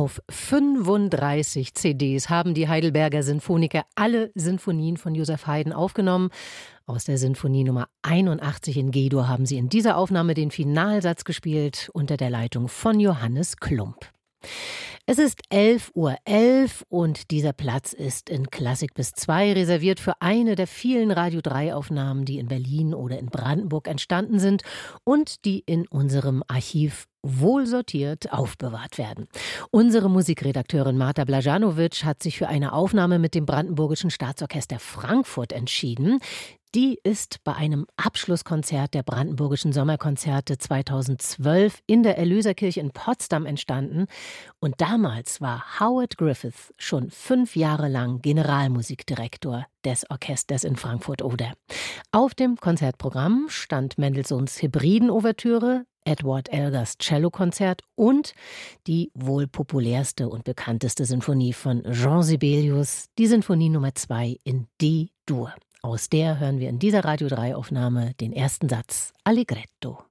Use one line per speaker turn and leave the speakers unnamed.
Auf 35 CDs haben die Heidelberger Sinfoniker alle Sinfonien von Joseph Haydn aufgenommen. Aus der Sinfonie Nummer 81 in G-Dur haben sie in dieser Aufnahme den Finalsatz gespielt unter der Leitung von Johannes Klumpp. Es ist 11:11 Uhr und dieser Platz ist in Klassik bis 2 reserviert für eine der vielen Radio 3 Aufnahmen, die in Berlin oder in Brandenburg entstanden sind und die in unserem Archiv wohl sortiert aufbewahrt werden. Unsere Musikredakteurin Marta Blajanovic hat sich für eine Aufnahme mit dem Brandenburgischen Staatsorchester Frankfurt entschieden. Die ist bei einem Abschlusskonzert der Brandenburgischen Sommerkonzerte 2012 in der Erlöserkirche in Potsdam entstanden. Und damals war Howard Griffith schon 5 Jahre lang Generalmusikdirektor des Orchesters in Frankfurt-Oder. Auf dem Konzertprogramm stand Mendelssohns Hebriden-Ouvertüre, Edward Elgars Cellokonzert und die wohl populärste und bekannteste Sinfonie von Jean Sibelius, die Sinfonie Nummer 2 in D-Dur. Aus der hören wir in dieser Radio 3 Aufnahme den ersten Satz Allegretto.